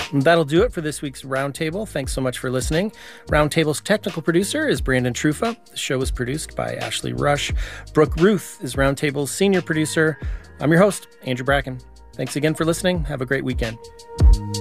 And that'll do it for this week's Roundtable. Thanks so much for listening. Roundtable's technical producer is Brandon Trufa. The show was produced by Ashley Rush. Brooke Ruth is Roundtable's senior producer. I'm your host, Andrew Bracken. Thanks again for listening. Have a great weekend.